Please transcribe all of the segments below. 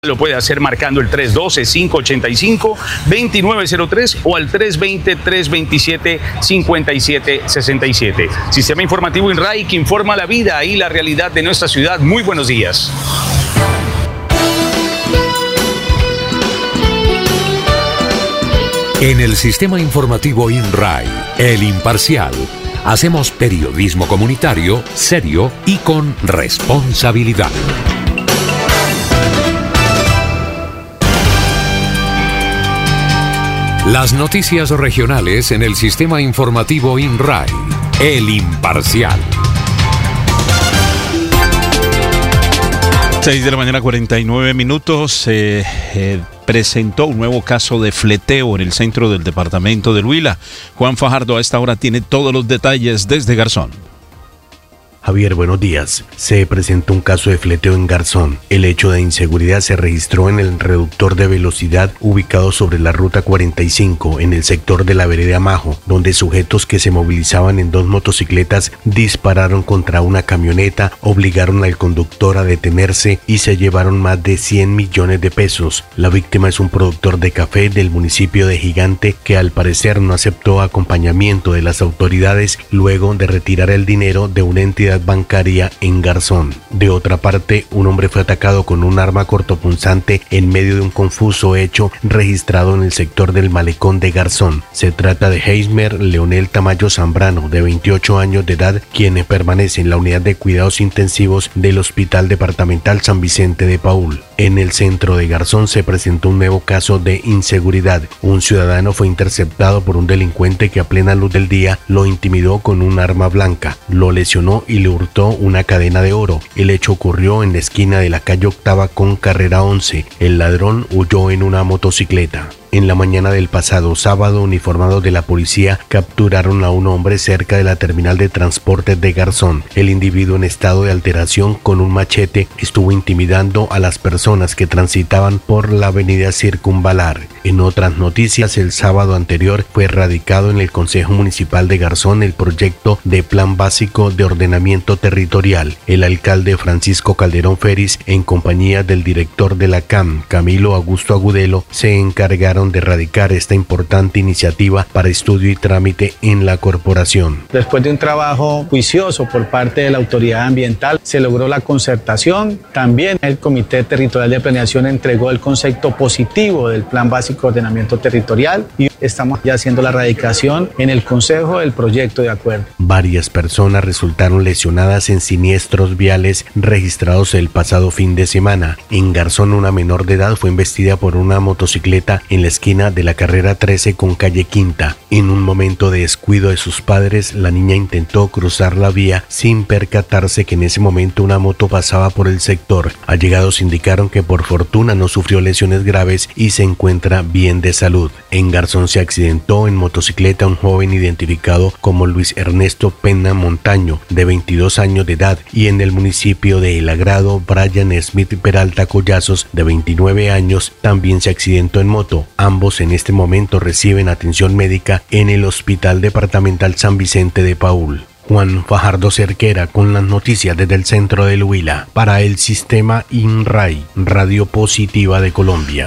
Lo puede hacer marcando el 312-585-2903 o al 320-327-5767. Sistema Informativo INRAI, que informa la vida y la realidad de nuestra ciudad. Muy buenos días. En el Sistema Informativo INRAI, El Imparcial, hacemos periodismo comunitario, serio y con responsabilidad. Las noticias regionales en el Sistema Informativo INRAI, El Imparcial. 6 de la mañana, 49 minutos. Presentó un nuevo caso de fleteo en el centro del departamento del Huila. Juan Fajardo a esta hora tiene todos los detalles desde Garzón. Javier, buenos días. Se presentó un caso de fleteo en Garzón. El hecho de inseguridad se registró en el reductor de velocidad ubicado sobre la ruta 45 en el sector de la vereda Majo, donde sujetos que se movilizaban en dos motocicletas dispararon contra una camioneta, obligaron al conductor a detenerse y se llevaron más de 100 millones de pesos. La víctima es un productor de café del municipio de Gigante que al parecer no aceptó acompañamiento de las autoridades luego de retirar el dinero de una entidad bancaria en Garzón. De otra parte, un hombre fue atacado con un arma cortopunzante en medio de un confuso hecho registrado en el sector del malecón de Garzón. Se trata de Heismer Leonel Tamayo Zambrano, de 28 años de edad, quien permanece en la unidad de cuidados intensivos del Hospital Departamental San Vicente de Paúl. En el centro de Garzón se presentó un nuevo caso de inseguridad. Un ciudadano fue interceptado por un delincuente que a plena luz del día lo intimidó con un arma blanca, lo lesionó y le hurtó una cadena de oro. El hecho ocurrió en la esquina de la calle Octava con Carrera 11. El ladrón huyó en una motocicleta. En la mañana del pasado sábado, uniformados de la policía capturaron a un hombre cerca de la terminal de transportes de Garzón. El individuo, en estado de alteración con un machete, estuvo intimidando a las personas que transitaban por la avenida Circunvalar. En otras noticias, el sábado anterior fue radicado en el Consejo Municipal de Garzón el proyecto de Plan Básico de Ordenamiento Territorial. El alcalde Francisco Calderón Feris, en compañía del director de la CAM, Camilo Augusto Agudelo, se encargaron de radicar esta importante iniciativa para estudio y trámite en la corporación. Después de un trabajo juicioso por parte de la autoridad ambiental, se logró la concertación. También el Comité Territorial de Planeación entregó el concepto positivo del Plan Básico de Ordenamiento Territorial y estamos ya haciendo la radicación en el Consejo del proyecto de acuerdo. Varias personas resultaron lesionadas en siniestros viales registrados el pasado fin de semana. En Garzón, una menor de edad fue embestida por una motocicleta en la esquina de la carrera 13 con calle Quinta. En un momento de descuido de sus padres, la niña intentó cruzar la vía sin percatarse que en ese momento una moto pasaba por el sector. Allegados indicaron que por fortuna no sufrió lesiones graves y se encuentra bien de salud. En Garzón se accidentó en motocicleta un joven identificado como Luis Ernesto Pena Montaño, de 22 años de edad, y en el municipio de El Agrado, Brian Smith Peralta Collazos, de 29 años, también se accidentó en moto. Ambos en este momento reciben atención médica en el Hospital Departamental San Vicente de Paúl. Juan Fajardo Cerquera con las noticias desde el centro del Huila para el Sistema INRAI, Radio Positiva de Colombia.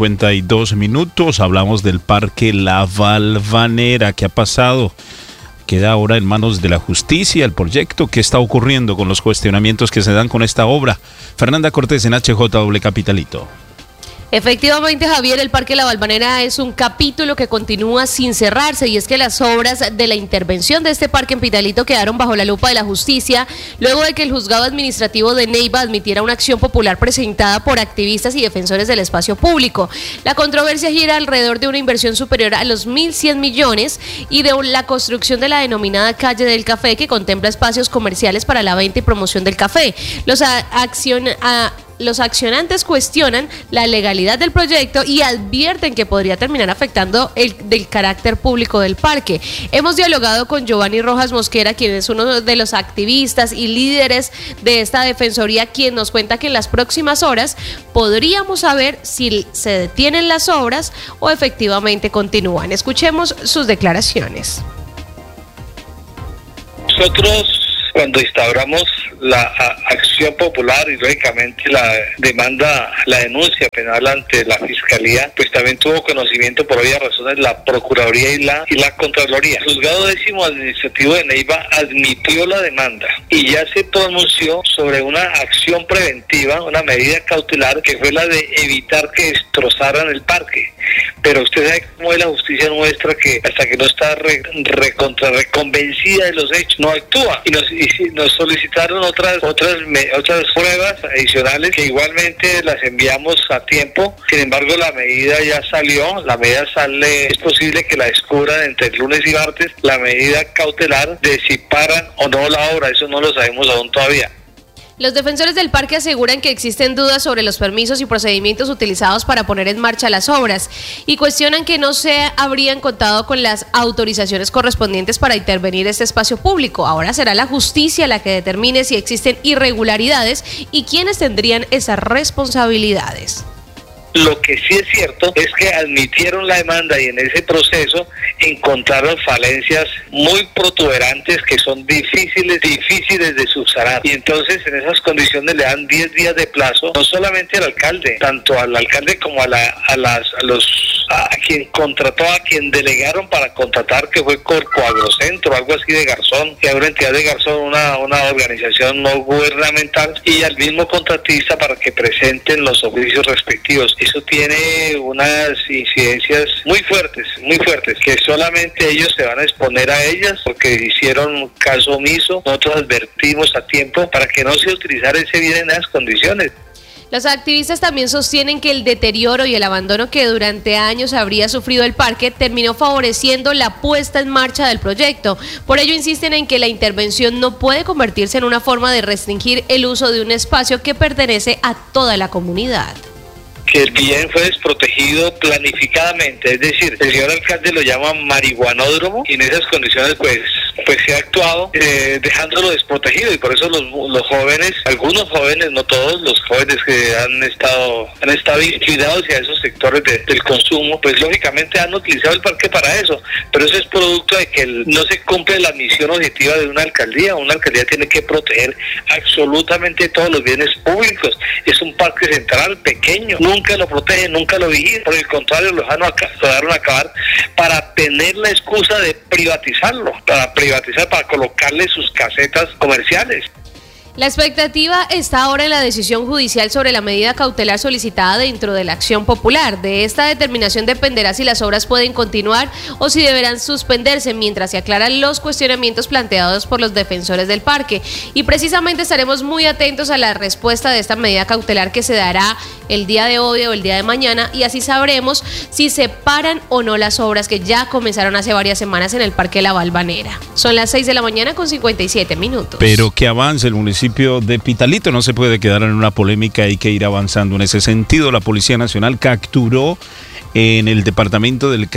6:52 minutos, hablamos del Parque La Valvanera. ¿Qué ha pasado? Queda ahora en manos de la justicia el proyecto. ¿Qué está ocurriendo con los cuestionamientos que se dan con esta obra? Fernanda Cortés en HJW Capitalito. Efectivamente, Javier, el Parque La Valvanera es un capítulo que continúa sin cerrarse, y es que las obras de la intervención de este parque en Pitalito quedaron bajo la lupa de la justicia luego de que el juzgado administrativo de Neiva admitiera una acción popular presentada por activistas y defensores del espacio público. La controversia gira alrededor de una inversión superior a los 1.100 millones y de la construcción de la denominada Calle del Café, que contempla espacios comerciales para la venta y promoción del café. Los accionantes cuestionan la legalidad del proyecto y advierten que podría terminar afectando del carácter público del parque. Hemos dialogado con Giovanni Rojas Mosquera, quien es uno de los activistas y líderes de esta defensoría, quien nos cuenta que en las próximas horas podríamos saber si se detienen las obras o efectivamente continúan. Escuchemos sus declaraciones. Nosotros cuando instauramos la acción popular y lógicamente la denuncia penal ante la Fiscalía, pues también tuvo conocimiento por obvias razones la Procuraduría y la Contraloría. El Juzgado Décimo Administrativo de Neiva admitió la demanda y ya se pronunció sobre una acción preventiva, una medida cautelar que fue la de evitar que destrozaran el parque. Pero usted sabe cómo es la justicia nuestra, que hasta que no está reconvencida de los hechos, no actúa. Y nos solicitaron otras pruebas adicionales que igualmente las enviamos a tiempo. Sin embargo, la medida ya salió, es posible que la descubran entre el lunes y martes, la medida cautelar de si paran o no la obra, eso no lo sabemos aún todavía. Los defensores del parque aseguran que existen dudas sobre los permisos y procedimientos utilizados para poner en marcha las obras y cuestionan que no se habrían contado con las autorizaciones correspondientes para intervenir este espacio público. Ahora será la justicia la que determine si existen irregularidades y quiénes tendrían esas responsabilidades. Lo que sí es cierto es que admitieron la demanda y en ese proceso encontraron falencias muy protuberantes que son difíciles de subsanar. Y entonces en esas condiciones le dan 10 días de plazo, no solamente al alcalde, tanto al alcalde como a quien contrató, a quien delegaron para contratar, que fue Coagrocentro, algo así de Garzón, que es una entidad de Garzón, una organización no gubernamental, y al mismo contratista para que presenten los oficios respectivos. Eso tiene unas incidencias muy fuertes, que solamente ellos se van a exponer a ellas porque hicieron caso omiso. Nosotros advertimos a tiempo para que no se utilizara ese bien en esas condiciones. Los activistas también sostienen que el deterioro y el abandono que durante años habría sufrido el parque terminó favoreciendo la puesta en marcha del proyecto. Por ello insisten en que la intervención no puede convertirse en una forma de restringir el uso de un espacio que pertenece a toda la comunidad. Que el bien fue desprotegido planificadamente, es decir, el señor alcalde lo llama marihuanódromo y en esas condiciones pues se ha actuado dejándolo desprotegido, y por eso los jóvenes, algunos jóvenes, no todos, los jóvenes que han estado inclinados hacia esos sectores del consumo, pues lógicamente han utilizado el parque para eso, pero eso es producto de que no se cumple la misión objetiva de una alcaldía. Una alcaldía tiene que proteger absolutamente todos los bienes públicos. Es un parque central pequeño, nunca lo protegen, nunca lo vigilan, por el contrario lo dejaron acabar para tener la excusa de privatizarlo, para colocarle sus casetas comerciales. La expectativa está ahora en la decisión judicial sobre la medida cautelar solicitada dentro de la acción popular. De esta determinación dependerá si las obras pueden continuar o si deberán suspenderse, mientras se aclaran los cuestionamientos planteados por los defensores del parque. Y precisamente estaremos muy atentos a la respuesta de esta medida cautelar que se dará el día de hoy o el día de mañana, y así sabremos si se paran o no las obras que ya comenzaron hace varias semanas en el Parque La Valvanera. Son las 6 de la mañana con 57 minutos. Pero que avance el municipio de Pitalito, no se puede quedar en una polémica, hay que ir avanzando en ese sentido. La Policía Nacional capturó en el departamento del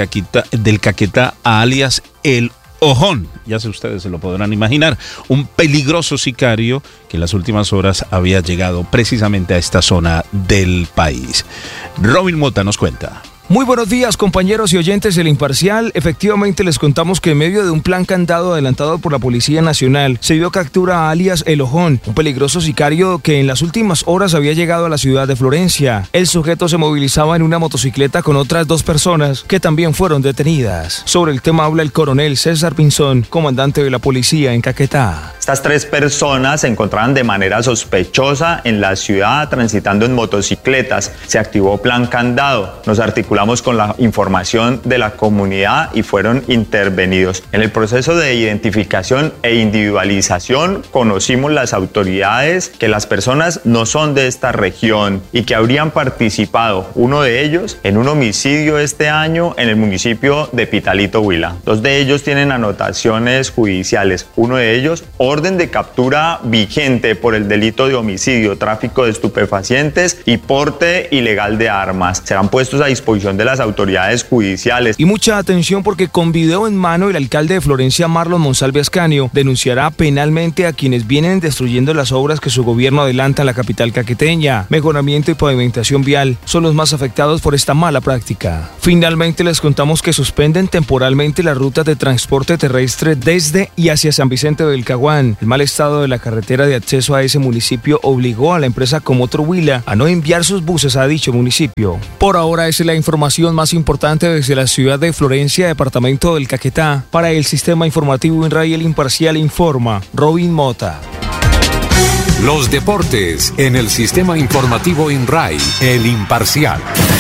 Caquetá a alias El Ojón, ya sé, ustedes se lo podrán imaginar, un peligroso sicario que en las últimas horas había llegado precisamente a esta zona del país. Robin Mota nos cuenta. Muy buenos días, compañeros y oyentes del Imparcial. Efectivamente les contamos que en medio de un plan candado adelantado por la Policía Nacional se dio captura a alias El Ojón, un peligroso sicario que en las últimas horas había llegado a la ciudad de Florencia. El sujeto se movilizaba en una motocicleta con otras 2 personas que también fueron detenidas. Sobre el tema habla el coronel César Pinzón, comandante de la policía en Caquetá. Estas 3 personas se encontraban de manera sospechosa en la ciudad transitando en motocicletas. Se activó plan candado. Nos articulamos con la información de la comunidad y fueron intervenidos. En el proceso de identificación e individualización conocimos las autoridades que las personas no son de esta región y que habrían participado, uno de ellos, en un homicidio este año en el municipio de Pitalito, Huila. 2 de ellos tienen anotaciones judiciales. Uno de ellos, orden de captura vigente por el delito de homicidio, tráfico de estupefacientes y porte ilegal de armas. Serán puestos a disposición resolución de las autoridades judiciales. Y mucha atención porque con video en mano el alcalde de Florencia, Marlon Monsalve Ascanio, denunciará penalmente a quienes vienen destruyendo las obras que su gobierno adelanta en la capital caqueteña. Mejoramiento y pavimentación vial son los más afectados por esta mala práctica. Finalmente les contamos que suspenden temporalmente las rutas de transporte terrestre desde y hacia San Vicente del Caguán. El mal estado de la carretera de acceso a ese municipio obligó a la empresa Comotro Huila a no enviar sus buses a dicho municipio. Por ahora esa es la información más importante desde la ciudad de Florencia, departamento del Caquetá. Para el Sistema Informativo INRAI, El Imparcial informa Robin Mota. Los deportes en el Sistema Informativo INRAI, El Imparcial.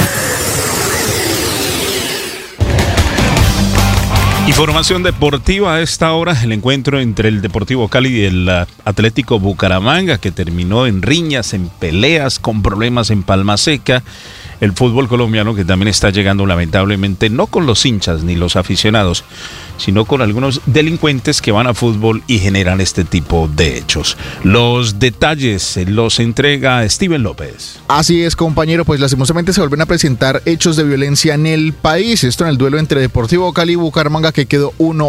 Información deportiva a esta hora, el encuentro entre el Deportivo Cali y el Atlético Bucaramanga, que terminó en riñas, en peleas, con problemas en Palma Seca. El fútbol colombiano que también está llegando lamentablemente no con los hinchas ni los aficionados, sino con algunos delincuentes que van a fútbol y generan este tipo de hechos. Los detalles los entrega Steven López. Así es, compañero, pues lastimosamente se vuelven a presentar hechos de violencia en el país. Esto en el duelo entre Deportivo Cali y Bucaramanga, que quedó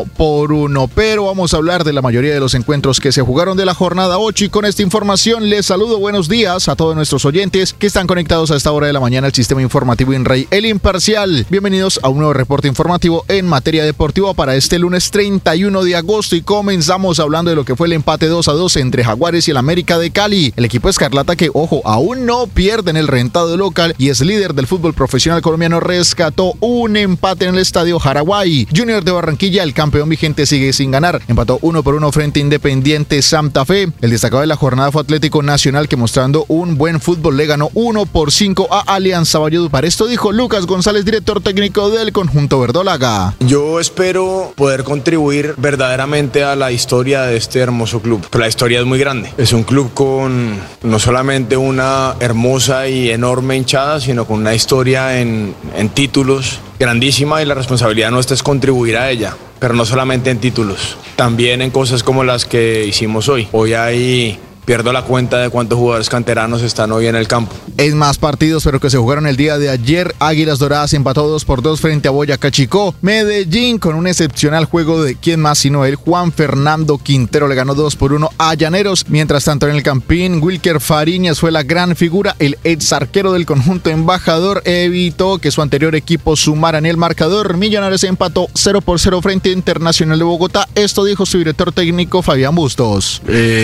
1-1. Pero vamos a hablar de la mayoría de los encuentros que se jugaron de la jornada 8 y con esta información les saludo. Buenos días a todos nuestros oyentes que están conectados a esta hora de la mañana al Sistema Informativo INRAI, El Imparcial. Bienvenidos a un nuevo reporte informativo en materia deportiva para este lunes 31 de agosto y comenzamos hablando de lo que fue el empate 2-2 entre Jaguares y el América de Cali. El equipo escarlata, que, ojo, aún no pierde en el rentado local y es líder del fútbol profesional colombiano, rescató un empate en el Estadio Jaraguay. Junior de Barranquilla, el campeón vigente, sigue sin ganar. Empató 1-1 frente a Independiente Santa Fe. El destacado de la jornada fue Atlético Nacional, que mostrando un buen fútbol le ganó 1-5 a Alianza Valledupar. Para esto dijo Lucas González, director técnico del conjunto verdolaga. Yo espero poder contribuir verdaderamente a la historia de este hermoso club. Pero la historia es muy grande. Es un club con no solamente una hermosa y enorme hinchada, sino con una historia en títulos grandísima, y la responsabilidad nuestra es contribuir a ella. Pero no solamente en títulos, también en cosas como las que hicimos hoy. Hoy hay... Pierdo la cuenta de cuántos jugadores canteranos están hoy en el campo. En más partidos, pero que se jugaron el día de ayer, Águilas Doradas empató 2-2 frente a Boyacá Chicó. Medellín, con un excepcional juego de quién más sino él, Juan Fernando Quintero, le ganó 2-1 a Llaneros. Mientras tanto, en el Campín, Wilker Fariñas fue la gran figura. El ex arquero del conjunto embajador evitó que su anterior equipo sumara en el marcador. Millonarios empató 0-0 frente a Internacional de Bogotá. Esto dijo su director técnico, Fabián Bustos.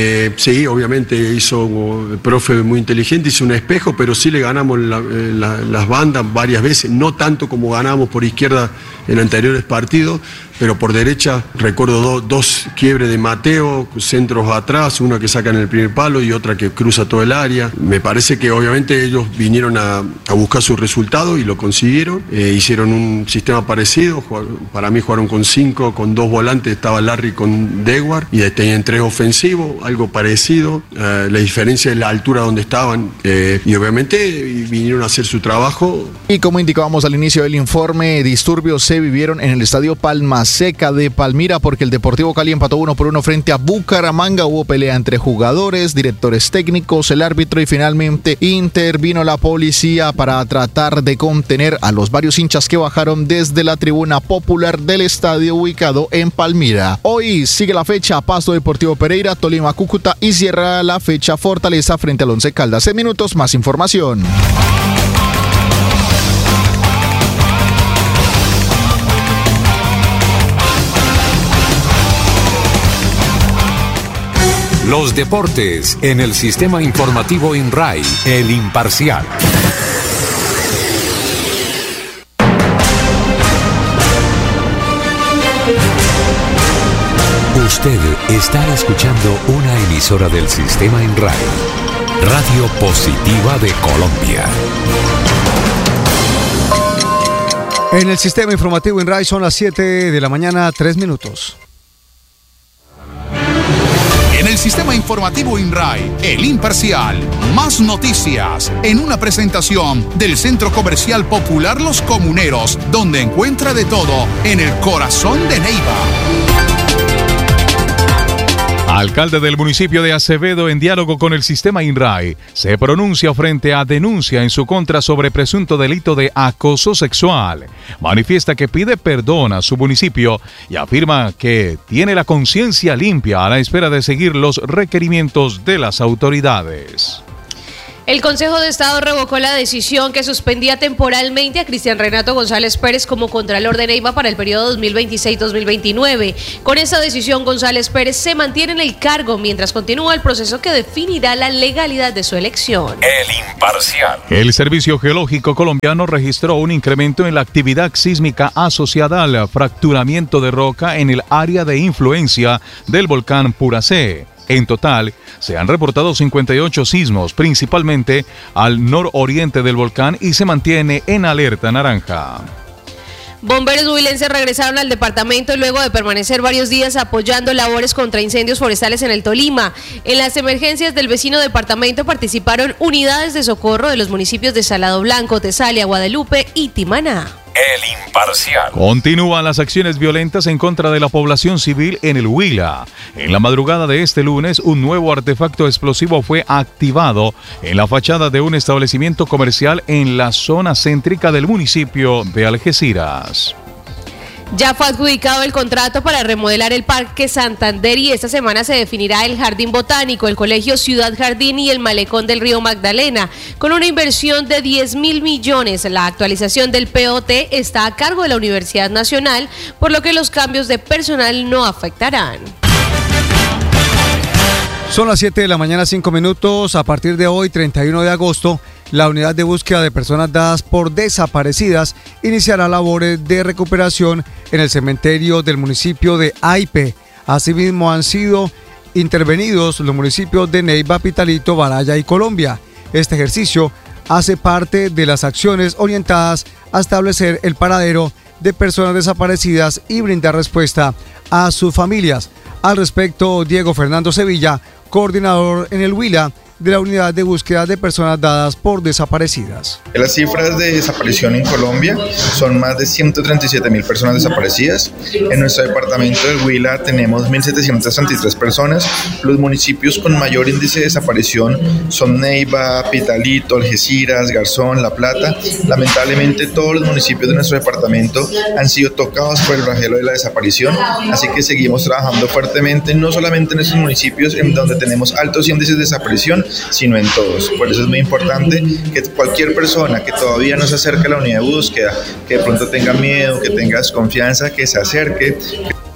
Sí, obviamente hizo el profe muy inteligente, hizo un espejo, pero sí le ganamos las bandas varias veces, no tanto como ganamos por izquierda en anteriores partidos, pero por derecha recuerdo dos quiebres de Mateo, centros atrás, una que saca en el primer palo y otra que cruza todo el área. Me parece que obviamente ellos vinieron a buscar su resultado y lo consiguieron. Hicieron un sistema parecido, para mí jugaron con 5, con 2 volantes, estaba Larry con Dewar, y tenían 3 ofensivos, algo parecido. La diferencia es la altura donde estaban, y obviamente vinieron a hacer su trabajo. Y como indicábamos al inicio del informe, disturbios se vivieron en el estadio Palma Seca de Palmira, porque el Deportivo Cali empató 1-1 frente a Bucaramanga. Hubo pelea entre jugadores, directores técnicos, el árbitro, y finalmente intervino la policía para tratar de contener a los varios hinchas que bajaron desde la tribuna popular del estadio ubicado en Palmira. Hoy sigue la fecha Pasto Deportivo Pereira, Tolima Cúcuta, y cierra la fecha Fortaleza frente al Once Caldas. En minutos más información. Los deportes en el Sistema Informativo INRAI, El Imparcial. Usted está escuchando una emisora del Sistema INRAI, Radio Positiva de Colombia. En el Sistema Informativo INRAI son las 7 de la mañana, 3 minutos. En el Sistema Informativo INRAI, El Imparcial, más noticias en una presentación del Centro Comercial Popular Los Comuneros, donde encuentra de todo en el corazón de Neiva. Alcalde del municipio de Acevedo, en diálogo con el sistema INRAE, se pronuncia frente a denuncia en su contra sobre presunto delito de acoso sexual. Manifiesta que pide perdón a su municipio y afirma que tiene la conciencia limpia a la espera de seguir los requerimientos de las autoridades. El Consejo de Estado revocó la decisión que suspendía temporalmente a Cristian Renato González Pérez como Contralor de Neiva para el periodo 2026-2029. Con esta decisión, González Pérez se mantiene en el cargo mientras continúa el proceso que definirá la legalidad de su elección. El Imparcial. El Servicio Geológico Colombiano registró un incremento en la actividad sísmica asociada al fracturamiento de roca en el área de influencia del volcán Puracé. En total, se han reportado 58 sismos, principalmente al nororiente del volcán, y se mantiene en alerta naranja. Bomberos huilenses regresaron al departamento luego de permanecer varios días apoyando labores contra incendios forestales en el Tolima. En las emergencias del vecino departamento participaron unidades de socorro de los municipios de Salado Blanco, Tesalia, Guadalupe y Timaná. El Imparcial. Continúan las acciones violentas en contra de la población civil en el Huila. En la madrugada de este lunes, un nuevo artefacto explosivo fue activado en la fachada de un establecimiento comercial en la zona céntrica del municipio de Algeciras. Ya fue adjudicado el contrato para remodelar el Parque Santander y esta semana se definirá el Jardín Botánico, el Colegio Ciudad Jardín y el Malecón del Río Magdalena, con una inversión de 10.000 millones. La actualización del POT está a cargo de la Universidad Nacional, por lo que los cambios de personal no afectarán. Son las 7 de la mañana, 5 minutos. A partir de hoy, 31 de agosto, la unidad de búsqueda de personas dadas por desaparecidas iniciará labores de recuperación en el cementerio del municipio de Aipe. Asimismo, han sido intervenidos los municipios de Neiva, Pitalito, Baraya y Colombia. Este ejercicio hace parte de las acciones orientadas a establecer el paradero de personas desaparecidas y brindar respuesta a sus familias. Al respecto, Diego Fernando Sevilla, coordinador en el Huila de la unidad de búsqueda de personas dadas por desaparecidas. Las cifras de desaparición en Colombia son más de 137.000 personas desaparecidas. En nuestro departamento del Huila tenemos 1.733 personas. Los municipios con mayor índice de desaparición son Neiva, Pitalito, Algeciras, Garzón, La Plata. Lamentablemente todos los municipios de nuestro departamento han sido tocados por el flagelo de la desaparición, así que seguimos trabajando fuertemente, no solamente en estos municipios en donde tenemos altos índices de desaparición, sino en todos. Por eso es muy importante que cualquier persona que todavía no se acerque a la unidad de búsqueda, que de pronto tenga miedo, que tenga desconfianza, que se acerque.